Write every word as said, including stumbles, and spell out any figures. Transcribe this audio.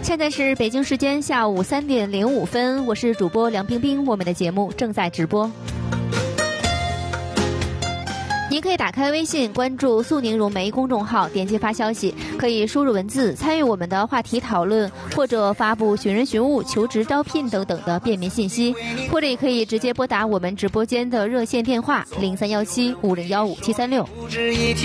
现在是北京时间下午三点零五分，我是主播梁冰冰，我们的节目正在直播。您可以打开微信关注苏宁融媒公众号，点击发消息，可以输入文字参与我们的话题讨论，或者发布寻人寻物、求职招聘等等的便民信息，或者也可以直接拨打我们直播间的热线电话零三幺七五零幺五七三六。